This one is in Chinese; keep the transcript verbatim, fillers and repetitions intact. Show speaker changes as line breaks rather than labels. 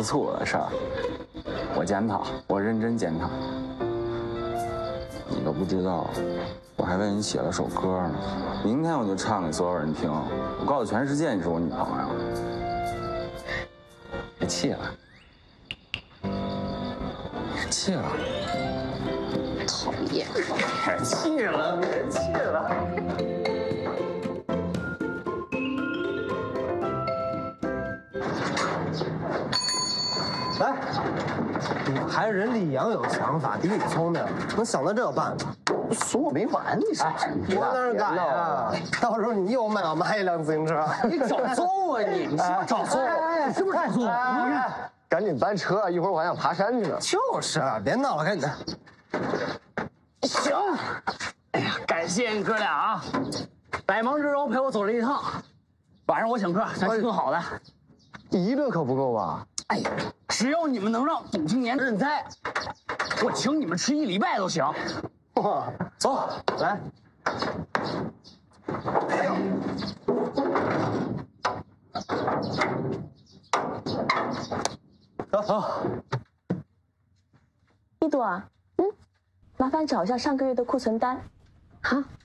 吃醋的事儿，我检讨，我认真检讨。你都不知道，我还为你写了首歌呢，明天我就唱给所有人听，我告诉全世界你是我女朋友。别气了，别气了，
讨厌！
别气了，别气了。
来，你还是人李阳有想法，比你聪明，能想到这个办法。
说我没完，你是
我哪儿敢呀？到时候你又买我妈一辆自行车。
你找揍啊你！你是不是找揍？你是不是找揍？
赶紧搬车，一会儿我还想爬山去呢。
就是，别闹了，赶紧的。
行。哎呀，感谢你哥俩啊，百忙之中陪我走了一趟。晚上我请客，咱吃顿好的。
一顿可不够吧？
哎呀，只要你们能让董青年认栽，我请你们吃一礼拜都行。
哇，走，来。哎呦！走走。
一朵，嗯，麻烦找一下上个月的库存单。
好。